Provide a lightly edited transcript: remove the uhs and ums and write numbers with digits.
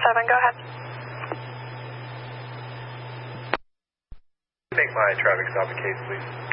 7, go ahead. Make my traffic stop a case, please.